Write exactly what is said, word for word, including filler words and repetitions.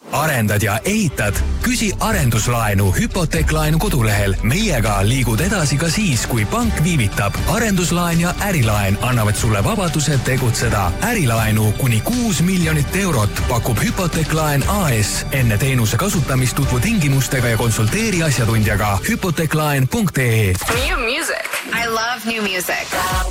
arendad ja ehitad? Küsi arenduslaenu Hypoteeklaenu kodulehel. Meiega liigud edasi ka siis, kui pank viivitab. Arenduslaen ja ärilaen annavad sulle vabaduse tegutseda. Ärilaenu kuni kuus miljonit eurot pakub Hypoteeklaen A S. Enne teenuse kasutamist tutvu tingimustega ja konsulteeri asjatundjaga hypoteeklaen punkt ee. New music. I love new music.